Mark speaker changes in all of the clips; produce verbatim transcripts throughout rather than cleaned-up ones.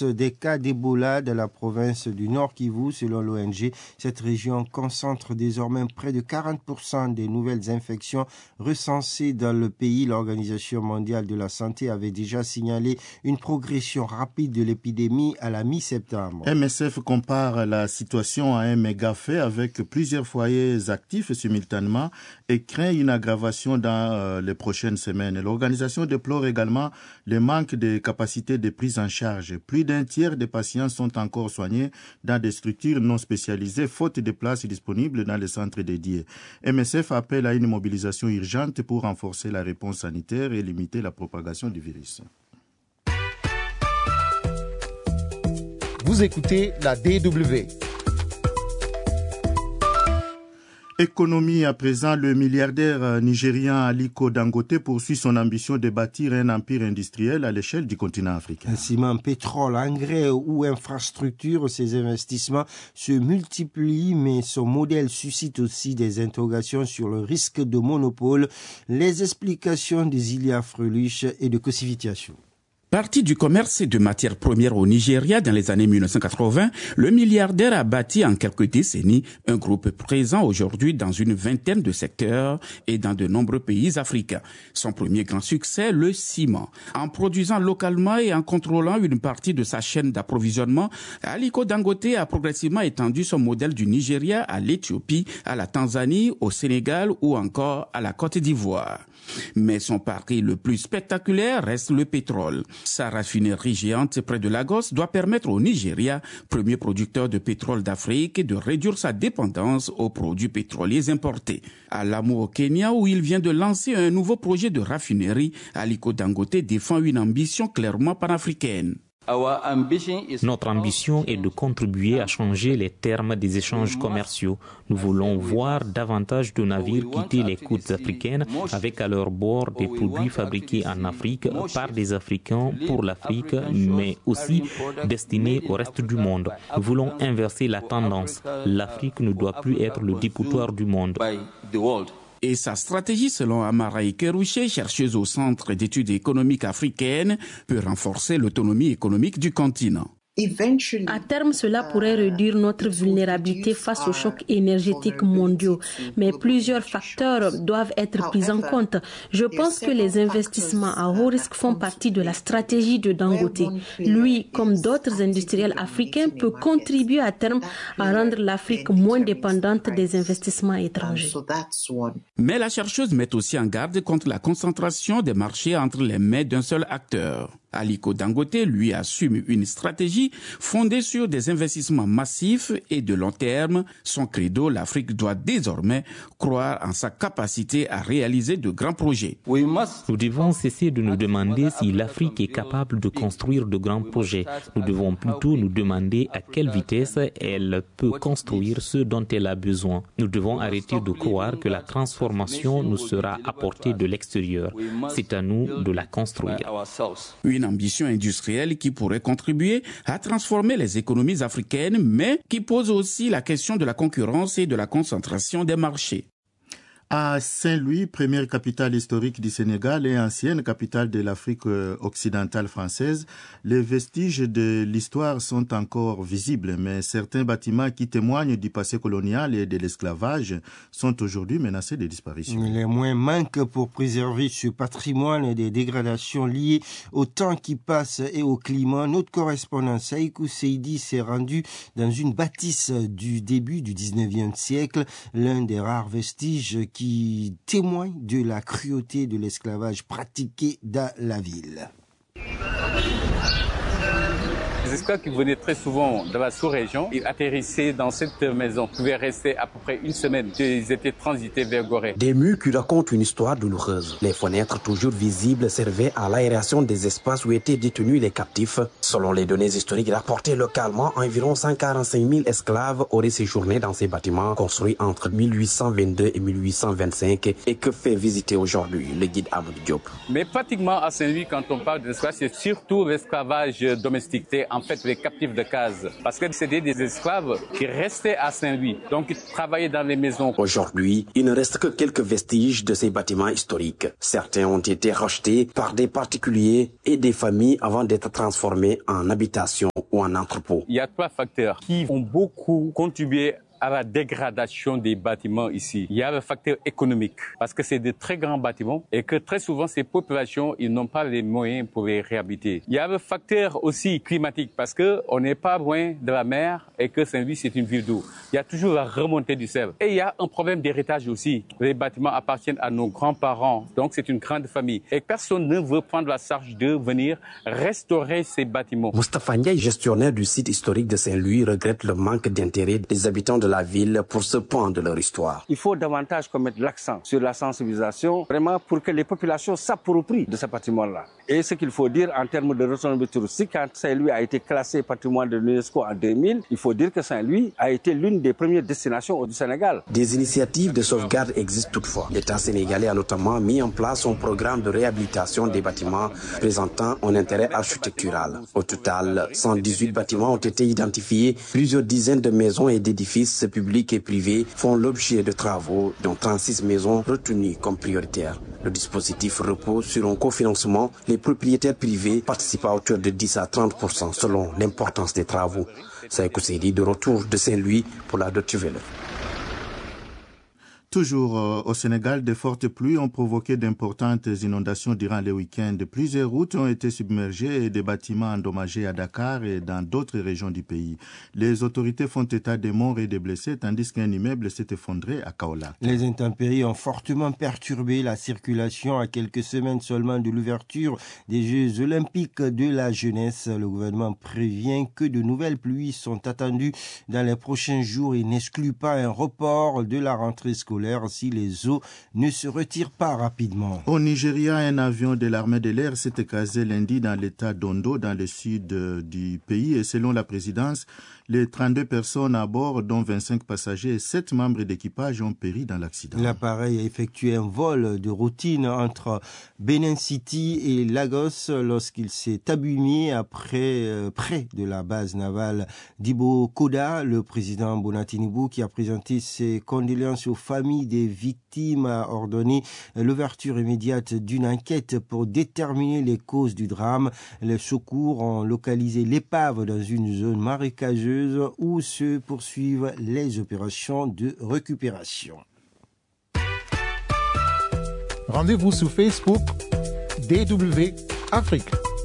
Speaker 1: hausse des cas d'Ebola de la province du Nord Kivu. Selon l'O N G, cette région concentre désormais près de quarante pour cent des nouvelles infections recensées dans le pays. L'Organisation mondiale de la santé avait déjà signalé une progression rapide de l'épidémie à la mi-septembre.
Speaker 2: M S F compare la situation à un méga-fait avec plusieurs foyers actifs simultanément et craint une aggravation dans euh, les prochaines semaines. L'organisation déplore également le manque de capacités de prise en charge. Plus d'un tiers des patients sont encore soignés dans des structures non spécialisées, faute de places disponibles dans les centres dédiés. M S F appelle à une mobilisation urgente pour renforcer la réponse sanitaire et limiter la propagation du virus.
Speaker 3: Vous écoutez la D W.
Speaker 2: Économie à présent, le milliardaire nigérien Aliko Dangote poursuit son ambition de bâtir un empire industriel à l'échelle du continent africain.
Speaker 1: Ciment, pétrole, engrais ou infrastructures, ces investissements se multiplient, mais son modèle suscite aussi des interrogations sur le risque de monopole. Les explications d'Isilia Freluche et de Kosivitiachou.
Speaker 4: Parti du commerce et de matières premières au Nigeria dans les années mille neuf cent quatre-vingts, le milliardaire a bâti en quelques décennies un groupe présent aujourd'hui dans une vingtaine de secteurs et dans de nombreux pays africains. Son premier grand succès, le ciment. En produisant localement et en contrôlant une partie de sa chaîne d'approvisionnement, Aliko Dangote a progressivement étendu son modèle du Nigeria à l'Éthiopie, à la Tanzanie, au Sénégal ou encore à la Côte d'Ivoire. Mais son pari le plus spectaculaire reste le pétrole. Sa raffinerie géante près de Lagos doit permettre au Nigeria, premier producteur de pétrole d'Afrique, de réduire sa dépendance aux produits pétroliers importés. À Lamu au Kenya, où il vient de lancer un nouveau projet de raffinerie, Aliko Dangote défend une ambition clairement panafricaine.
Speaker 5: Notre ambition est de contribuer à changer les termes des échanges commerciaux. Nous voulons voir davantage de navires quitter les côtes africaines avec à leur bord des produits fabriqués en Afrique par des Africains pour l'Afrique, mais aussi destinés au reste du monde. Nous voulons inverser la tendance. L'Afrique ne doit plus être le dépotoir du monde.
Speaker 4: Et sa stratégie, selon Amara Kerouché, chercheuse au Centre d'études économiques africaines, peut renforcer l'autonomie économique du continent.
Speaker 6: À terme, cela pourrait réduire notre vulnérabilité face aux chocs énergétiques mondiaux. Mais plusieurs facteurs doivent être pris en compte. Je pense que les investissements à haut risque font partie de la stratégie de Dangote. Lui, comme d'autres industriels africains, peut contribuer à terme à rendre l'Afrique moins dépendante des investissements étrangers.
Speaker 4: Mais la chercheuse met aussi en garde contre la concentration des marchés entre les mains d'un seul acteur. Aliko Dangote, lui, assume une stratégie fondée sur des investissements massifs et de long terme. Son credo, l'Afrique doit désormais croire en sa capacité à réaliser de grands projets.
Speaker 5: Nous devons cesser de nous demander si l'Afrique est capable de construire de grands projets. Nous devons plutôt nous demander à quelle vitesse elle peut construire ce dont elle a besoin. Nous devons arrêter de croire que la transformation nous sera apportée de l'extérieur. C'est à nous de la construire.
Speaker 4: Une ambition industrielle qui pourrait contribuer à transformer les économies africaines, mais qui pose aussi la question de la concurrence et de la concentration des marchés.
Speaker 2: À Saint-Louis, première capitale historique du Sénégal et ancienne capitale de l'Afrique occidentale française, les vestiges de l'histoire sont encore visibles, mais certains bâtiments qui témoignent du passé colonial et de l'esclavage sont aujourd'hui menacés de disparition.
Speaker 1: Les moyens manquent pour préserver ce patrimoine et des dégradations liées au temps qui passe et au climat. Notre correspondant Saïkou Seydi s'est rendu dans une bâtisse du début du dix-neuvième siècle, l'un des rares vestiges qui qui témoigne de la cruauté de l'esclavage pratiqué dans la ville.
Speaker 7: Les esclaves qui venaient très souvent de la sous-région, ils atterrissaient dans cette maison. Ils pouvaient rester à peu près une semaine. Ils étaient transités vers Gorée.
Speaker 8: Des murs qui racontent une histoire douloureuse. Les fenêtres toujours visibles servaient à l'aération des espaces où étaient détenus les captifs. Selon les données historiques rapportées localement, environ cent quarante-cinq mille esclaves auraient séjourné dans ces bâtiments construits entre mille huit cent vingt-deux et mille huit cent vingt-cinq et que fait visiter aujourd'hui le guide Amadou Diop.
Speaker 7: Mais pratiquement à Saint-Louis, quand on parle d'esclavage, c'est surtout l'esclavage domestique. C'est en fait les captifs de case. Parce que c'était des esclaves qui restaient à Saint-Louis. Donc ils travaillaient dans les maisons.
Speaker 8: Aujourd'hui, il ne reste que quelques vestiges de ces bâtiments historiques. Certains ont été rachetés par des particuliers et des familles avant d'être transformés en habitations ou en entrepôt.
Speaker 7: Il y a trois facteurs qui ont beaucoup contribué à la dégradation des bâtiments ici. Il y a le facteur économique, parce que c'est de très grands bâtiments et que très souvent ces populations, ils n'ont pas les moyens pour les réhabiliter. Il y a le facteur aussi climatique, parce que on n'est pas loin de la mer et que Saint-Louis c'est une ville d'eau. Il y a toujours la remontée du sel. Et il y a un problème d'héritage aussi. Les bâtiments appartiennent à nos grands-parents, donc c'est une grande famille. Et personne ne veut prendre la charge de venir restaurer ces bâtiments.
Speaker 8: Moustapha Ndiaye, gestionnaire du site historique de Saint-Louis, regrette le manque d'intérêt des habitants de la ville pour ce pan de leur histoire.
Speaker 9: Il faut davantage qu'on mette l'accent sur la sensibilisation, vraiment pour que les populations s'approprient de ce patrimoine-là. Et ce qu'il faut dire en termes de retombées touristiques, quand Saint-Louis a été classé patrimoine de l'UNESCO en deux mille, il faut dire que Saint-Louis a été l'une des premières destinations du Sénégal.
Speaker 8: Des initiatives de sauvegarde existent toutefois. L'État sénégalais a notamment mis en place un programme de réhabilitation des bâtiments présentant un intérêt architectural. Au total, cent dix-huit bâtiments ont été identifiés, plusieurs dizaines de maisons et d'édifices publics et privés font l'objet de travaux, dont trente-six maisons retenues comme prioritaires. Le dispositif repose sur un cofinancement. Les propriétaires privés participent à hauteur de dix à trente pour cent selon l'importance des travaux. Saïkou Seydi de retour de Saint-Louis pour la Deutsche Welle.
Speaker 2: Toujours euh, au Sénégal, de fortes pluies ont provoqué d'importantes inondations durant les week-ends. Plusieurs routes ont été submergées et des bâtiments endommagés à Dakar et dans d'autres régions du pays. Les autorités font état des morts et des blessés, tandis qu'un immeuble s'est effondré à Kaolack.
Speaker 1: Les intempéries ont fortement perturbé la circulation à quelques semaines seulement de l'ouverture des Jeux olympiques de la jeunesse. Le gouvernement prévient que de nouvelles pluies sont attendues dans les prochains jours et n'exclut pas un report de la rentrée scolaire si les eaux ne se retirent pas rapidement.
Speaker 2: Au Nigeria, un avion de l'armée de l'air s'est écrasé lundi dans l'état d'Ondo, dans le sud du pays. Et selon la présidence, les trente-deux personnes à bord, dont vingt-cinq passagers et sept membres d'équipage, ont péri dans l'accident.
Speaker 1: L'appareil a effectué un vol de routine entre Benin City et Lagos lorsqu'il s'est abîmé après, euh, près de la base navale d'Ibo Koda. Le président Bola Tinubu, qui a présenté ses condoléances aux familles des victimes, a ordonné l'ouverture immédiate d'une enquête pour déterminer les causes du drame. Les secours ont localisé l'épave dans une zone marécageuse où se poursuivent les opérations de récupération.
Speaker 3: Rendez-vous sur Facebook D W Afrique.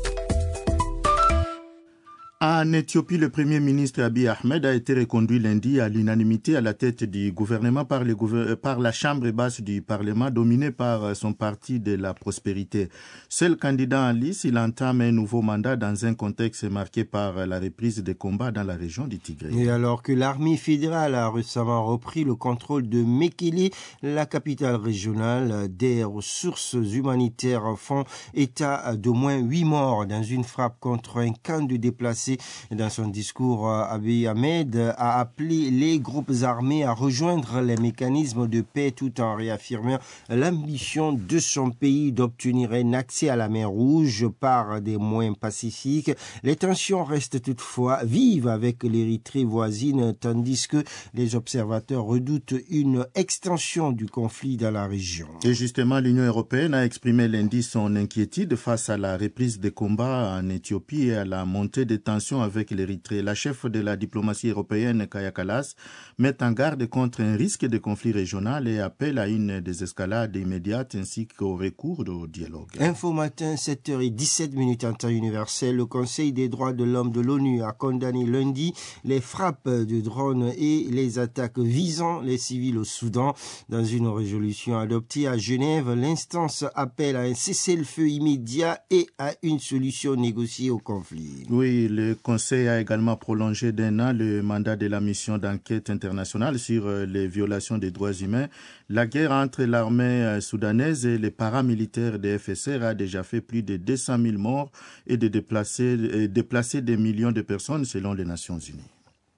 Speaker 2: En Éthiopie, le Premier ministre Abiy Ahmed a été reconduit lundi à l'unanimité à la tête du gouvernement par, les gouver- par la Chambre basse du Parlement, dominée par son parti de la prospérité. Seul candidat en lice, il entame un nouveau mandat dans un contexte marqué par la reprise des combats dans la région du Tigré.
Speaker 1: Et alors que l'armée fédérale a récemment repris le contrôle de Mekele, la capitale régionale, des ressources humanitaires font état d'au moins huit morts dans une frappe contre un camp de déplacés. Dans son discours, Abiy Ahmed a appelé les groupes armés à rejoindre les mécanismes de paix tout en réaffirmant l'ambition de son pays d'obtenir un accès à la mer Rouge par des moyens pacifiques. Les tensions restent toutefois vives avec l'Érythrée voisine, tandis que les observateurs redoutent une extension du conflit dans la région.
Speaker 2: Et justement, l'Union européenne a exprimé lundi son inquiétude face à la reprise des combats en Éthiopie et à la montée des tensions avec l'Érythrée. La chef de la diplomatie européenne, Kaja Kallas, met en garde contre un risque de conflit régional et appelle à une désescalade immédiate ainsi qu'au recours au dialogue.
Speaker 1: Info matin, sept heures dix-sept minutes en temps universel. Le Conseil des droits de l'homme de l'ONU a condamné lundi les frappes de drones et les attaques visant les civils au Soudan. Dans une résolution adoptée à Genève, l'instance appelle à un cessez-le-feu immédiat et à une solution négociée au conflit.
Speaker 2: Oui, le Conseil a également prolongé d'un an le mandat de la mission d'enquête internationale sur les violations des droits humains. La guerre entre l'armée soudanaise et les paramilitaires des F S R a déjà fait plus de deux cent mille morts et de déplacer, et déplacer des millions de personnes selon les Nations Unies.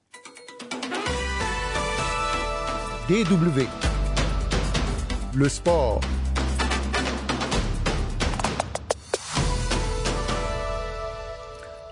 Speaker 3: D W. Le sport.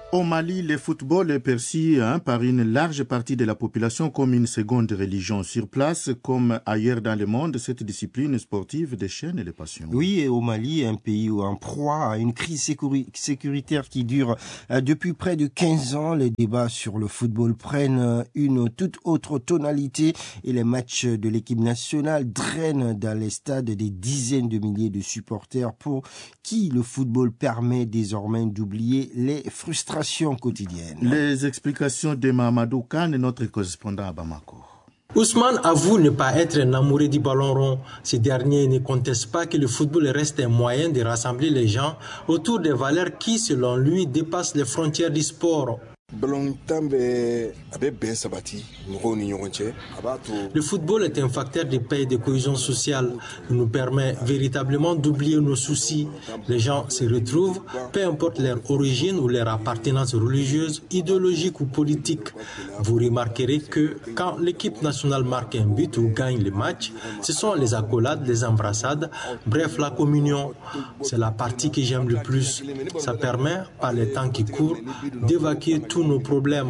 Speaker 2: Au Mali, le football est perçu hein, par une large partie de la population comme une seconde religion. Sur place, comme ailleurs dans le monde, cette discipline sportive déchaîne les passions.
Speaker 1: Oui, et au Mali, un pays en proie à une crise sécuri- sécuritaire qui dure euh, depuis près de quinze ans, les débats sur le football prennent une toute autre tonalité et les matchs de l'équipe nationale drainent dans les stades des dizaines de milliers de supporters pour qui le football permet désormais d'oublier les frustrations quotidiennes.
Speaker 2: Les explications de Mahamadou Kane, notre correspondant à Bamako.
Speaker 10: Ousmane avoue ne pas être un amoureux du ballon rond. Ce dernier ne conteste pas que le football reste un moyen de rassembler les gens autour des valeurs qui, selon lui, dépassent les frontières du sport. Le football est un facteur de paix et de cohésion sociale. Il nous permet véritablement d'oublier nos soucis. Les gens se retrouvent, peu importe leur origine ou leur appartenance religieuse, idéologique ou politique. Vous remarquerez que quand l'équipe nationale marque un but ou gagne le match, ce sont les accolades, les embrassades, bref la communion. C'est la partie que j'aime le plus. Ça permet, par les temps qui courent, d'évacuer tous nos problèmes.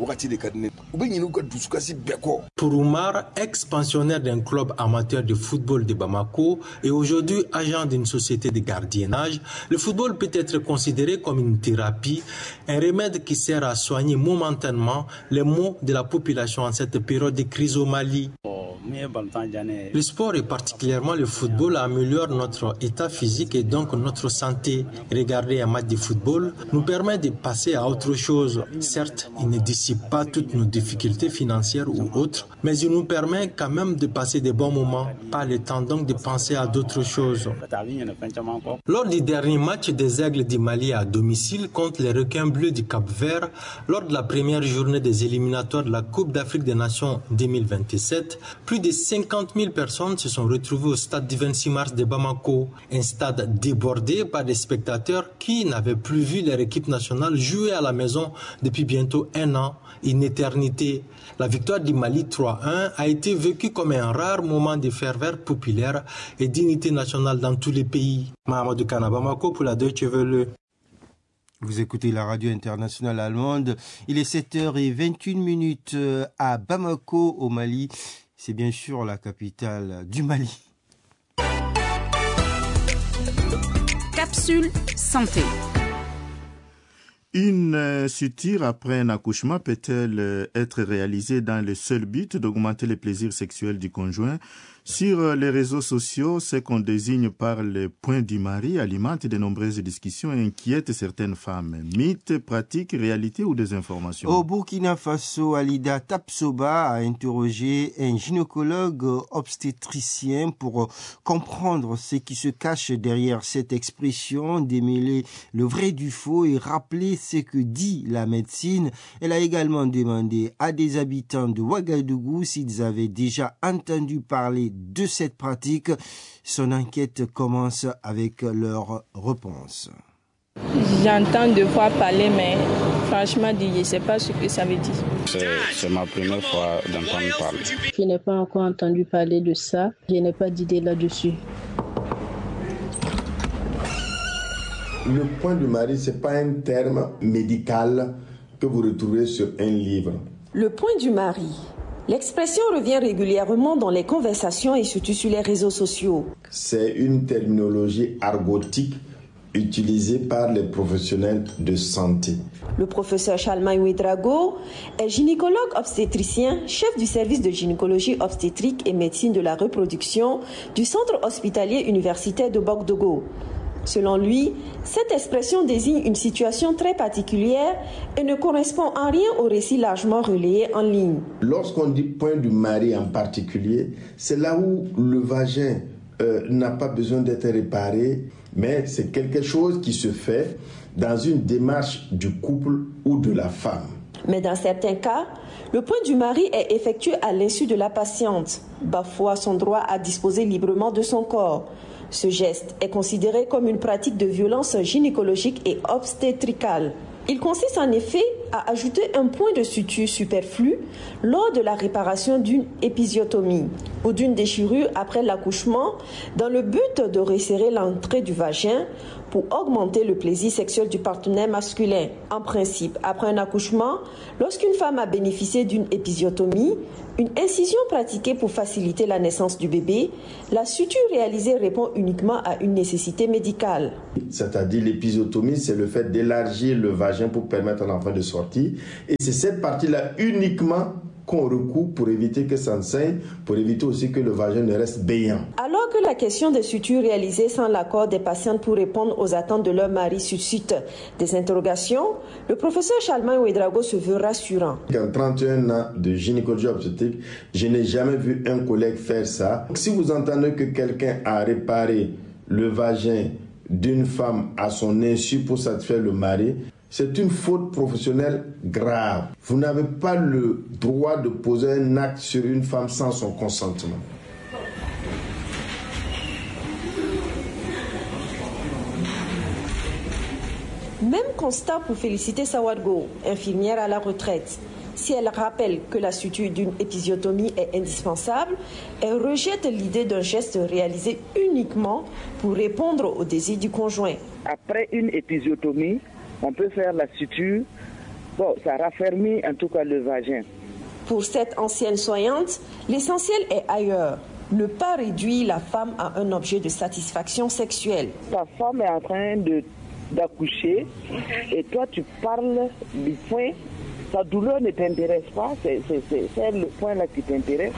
Speaker 10: Pour Oumar, ex-pensionnaire d'un club amateur de football de Bamako et aujourd'hui agent d'une société de gardiennage, le football peut être considéré comme une thérapie, un remède qui sert à soigner momentanément les maux de la population en cette période de crise au Mali. Le sport et particulièrement le football améliore notre état physique et donc notre santé. Regarder un match de football nous permet de passer à autre chose. Certes, il ne dissipe pas toutes nos difficultés financières ou autres, mais il nous permet quand même de passer des bons moments. Pas le temps donc de penser à d'autres choses. Lors du dernier match des Aigles du Mali à domicile contre les Requins Bleus du Cap-Vert, lors de la première journée des éliminatoires de la Coupe d'Afrique des Nations deux mille vingt-sept, plus de cinquante mille personnes se sont retrouvées au stade du vingt-six mars de Bamako, un stade débordé par des spectateurs qui n'avaient plus vu leur équipe nationale jouer à la maison depuis bientôt un an, une éternité. La victoire du Mali trois un a été vécue comme un rare moment de ferveur populaire et d'unité nationale dans tous les pays. Mahamadou Kana, Bamako pour la Deutsche Welle.
Speaker 1: Vous écoutez la radio internationale allemande. Il est sept heures vingt-une minutes à Bamako, au Mali. C'est bien sûr la capitale du Mali.
Speaker 11: Capsule santé.
Speaker 2: Une suture après un accouchement peut-elle être réalisée dans le seul but d'augmenter les plaisirs sexuels du conjoint? Sur les réseaux sociaux, ce qu'on désigne par le point du mari alimente de nombreuses discussions et inquiète certaines femmes. Mythes, pratiques, réalités ou désinformations?
Speaker 1: Au Burkina Faso, Alida Tapsoba a interrogé un gynécologue obstétricien pour comprendre ce qui se cache derrière cette expression, démêler le vrai du faux et rappeler ce que dit la médecine. Elle a également demandé à des habitants de Ouagadougou s'ils avaient déjà entendu parler de cette pratique. Son enquête commence avec leur réponse.
Speaker 12: J'entends deux fois parler, mais franchement, je ne sais pas ce que ça veut dire.
Speaker 13: C'est, c'est ma première fois d'entendre parler.
Speaker 12: Je n'ai pas encore entendu parler de ça. Je n'ai pas d'idée là-dessus.
Speaker 14: Le point du mari, ce n'est pas un terme médical que vous retrouvez sur un livre.
Speaker 15: Le point du mari. L'expression revient régulièrement dans les conversations et surtout sur les réseaux sociaux.
Speaker 14: C'est une terminologie argotique utilisée par les professionnels de santé.
Speaker 15: Le professeur Chalmaï Ouedrago est gynécologue obstétricien, chef du service de gynécologie obstétrique et médecine de la reproduction du centre hospitalier universitaire de Bogdogo. Selon lui, cette expression désigne une situation très particulière et ne correspond en rien au récit largement relayé en ligne.
Speaker 14: Lorsqu'on dit point du mari en particulier, c'est là où le vagin euh, n'a pas besoin d'être réparé, mais c'est quelque chose qui se fait dans une démarche du couple ou de la femme.
Speaker 15: Mais dans certains cas, le point du mari est effectué à l'insu de la patiente, bafouant son droit à disposer librement de son corps. Ce geste est considéré comme une pratique de violence gynécologique et obstétricale. Il consiste en effet à ajouter un point de suture superflu lors de la réparation d'une épisiotomie ou d'une déchirure après l'accouchement dans le but de resserrer l'entrée du vagin pour augmenter le plaisir sexuel du partenaire masculin. En principe, après un accouchement, lorsqu'une femme a bénéficié d'une épisiotomie, une incision pratiquée pour faciliter la naissance du bébé, la suture réalisée répond uniquement à une nécessité médicale.
Speaker 14: C'est-à-dire l'épisiotomie, c'est le fait d'élargir le vagin pour permettre à l'enfant de sortir. Et c'est cette partie-là uniquement qu'on recouvre pour éviter que ça ne saigne, pour éviter aussi que le vagin ne reste béant.
Speaker 15: Alors que la question des sutures réalisées sans l'accord des patientes pour répondre aux attentes de leur mari suscite des interrogations, le professeur Charlemagne Ouedraogo se veut rassurant.
Speaker 14: En trente et un ans de gynécologie obstétrique, je n'ai jamais vu un collègue faire ça. Si vous entendez que quelqu'un a réparé le vagin d'une femme à son insu pour satisfaire le mari, c'est une faute professionnelle grave. Vous n'avez pas le droit de poser un acte sur une femme sans son consentement.
Speaker 15: Même constat pour Félicité Sawadgo, infirmière à la retraite. Si elle rappelle que la suture d'une épisiotomie est indispensable, elle rejette l'idée d'un geste réalisé uniquement pour répondre au désir du conjoint.
Speaker 11: Après une épisiotomie, on peut faire la suture. Bon, ça raffermit en tout cas le vagin.
Speaker 15: Pour cette ancienne soignante, l'essentiel est ailleurs. Ne pas réduire la femme à un objet de satisfaction sexuelle.
Speaker 11: Ta femme est en train de, d'accoucher et toi tu parles du point. Sa douleur ne t'intéresse pas, c'est, c'est, c'est, c'est le point là qui t'intéresse.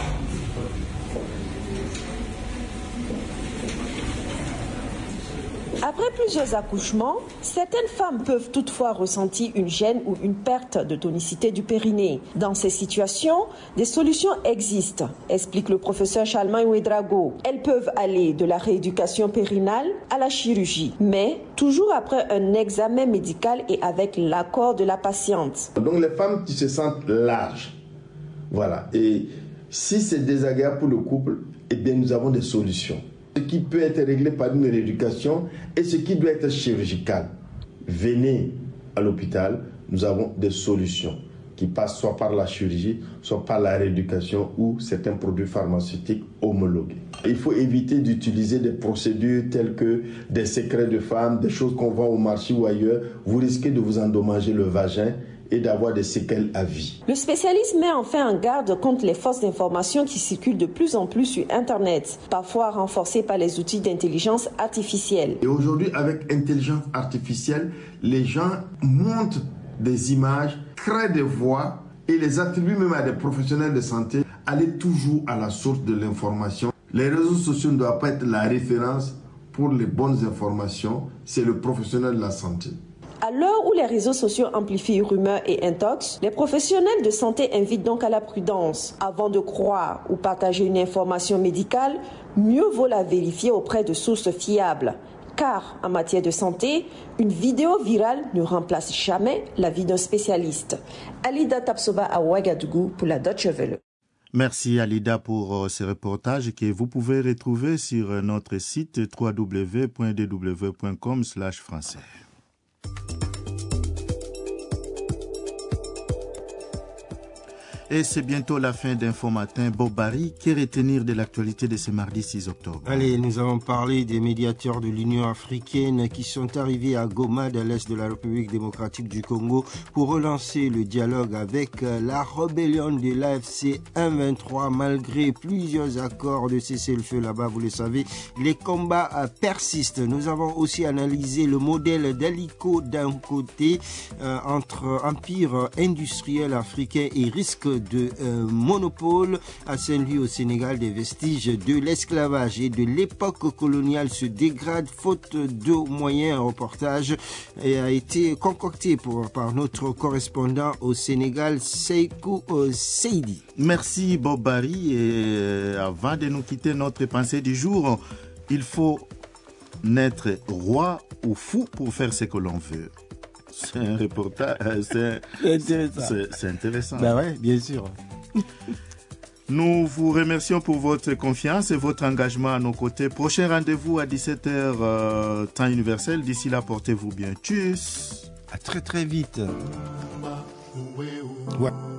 Speaker 15: Après plusieurs accouchements, certaines femmes peuvent toutefois ressentir une gêne ou une perte de tonicité du périnée. Dans ces situations, des solutions existent, explique le professeur Charlemagne Ouedraogo. Elles peuvent aller de la rééducation périnale à la chirurgie, mais toujours après un examen médical et avec l'accord de la patiente.
Speaker 14: Donc les femmes qui se sentent larges, voilà, et si c'est désagréable pour le couple, eh bien nous avons des solutions. Ce qui peut être réglé par une rééducation et ce qui doit être chirurgical. Venez à l'hôpital, nous avons des solutions qui passent soit par la chirurgie, soit par la rééducation ou certains produits pharmaceutiques homologués. Il faut éviter d'utiliser des procédures telles que des secrets de femmes, des choses qu'on vend au marché ou ailleurs. Vous risquez de vous endommager le vagin et d'avoir des séquelles à vie.
Speaker 15: Le spécialiste met enfin en garde contre les fausses informations qui circulent de plus en plus sur Internet, parfois renforcées par les outils d'intelligence artificielle.
Speaker 14: Et aujourd'hui, avec intelligence artificielle, les gens montent des images, créent des voix et les attribuent même à des professionnels de santé. Allez toujours à la source de l'information. Les réseaux sociaux ne doivent pas être la référence pour les bonnes informations. C'est le professionnel de la santé.
Speaker 15: À l'heure où les réseaux sociaux amplifient rumeurs et intox, les professionnels de santé invitent donc à la prudence. Avant de croire ou partager une information médicale, mieux vaut la vérifier auprès de sources fiables. Car en matière de santé, une vidéo virale ne remplace jamais l'avis d'un spécialiste. Alida Tapsoba à Ouagadougou pour la Deutsche Welle.
Speaker 2: Merci Alida pour ce reportage que vous pouvez retrouver sur notre site w w w point d w point com slash français. Et c'est bientôt la fin d'Info Matin. Bob Barry, que retenir de l'actualité de ce mardi six octobre?
Speaker 1: Allez, nous allons parler des médiateurs de l'Union africaine qui sont arrivés à Goma, dans l'est de la République démocratique du Congo, pour relancer le dialogue avec la rébellion de l'A F C M vingt-trois. Malgré plusieurs accords de cessez-le-feu là-bas, vous le savez, les combats persistent. Nous avons aussi analysé le modèle d'Aliko d'un côté euh, entre empire industriel africain et risque de euh, monopole. À Saint-Louis au Sénégal, des vestiges de l'esclavage et de l'époque coloniale se dégradent faute de moyens. Un reportage a été concocté pour, par notre correspondant au Sénégal, Seikou euh, Seidi.
Speaker 2: Merci Bob Barry. Et avant de nous quitter, notre pensée du jour, il faut n'être roi ou fou pour faire ce que l'on veut. C'est un reportage, c'est, c'est intéressant. C'est, c'est intéressant.
Speaker 1: Ben ouais, bien sûr.
Speaker 2: Nous vous remercions pour votre confiance et votre engagement à nos côtés. Prochain rendez-vous à dix-sept heures, euh, temps universel. D'ici là, portez-vous bien. Tchuss.
Speaker 1: À très très vite. Ouais.